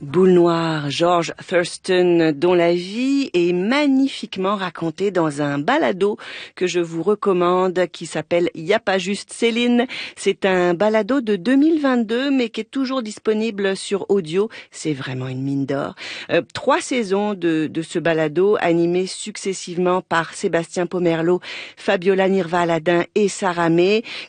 Boule noire, George Thurston, dont la vie est magnifiquement racontée dans un balado que je vous recommande qui s'appelle Y a pas juste Céline. C'est un balado de 2022 mais qui est toujours disponible sur audio. C'est vraiment une mine d'or. 3 saisons de ce balado animé successivement par Sébastien Pomerleau, Fabiola Nirva-Aladin et Sarah May